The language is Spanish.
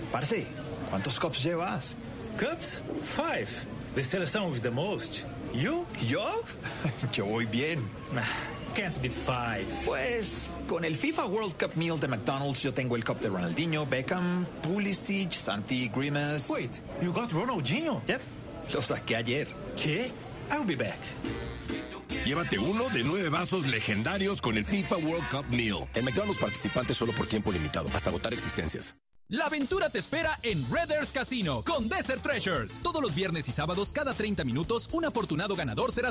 Parce, ¿cuántos cups llevas? Cups? 5. The selección with the most. You? ¿Yo? Yo voy bien. Nah, can't beat 5. Pues, con el FIFA World Cup Meal de McDonald's, yo tengo el cup de Ronaldinho, Beckham, Pulisic, Santi, Grimace. Wait, you got Ronaldinho? Yep, lo saqué ayer. ¿Qué? I'll be back. Llévate uno de 9 vasos legendarios con el FIFA World Cup Meal. En McDonald's, participantes solo por tiempo limitado, hasta agotar existencias. La aventura te espera en Red Earth Casino con Desert Treasures. Todos los viernes y sábados, cada 30 minutos, un afortunado ganador será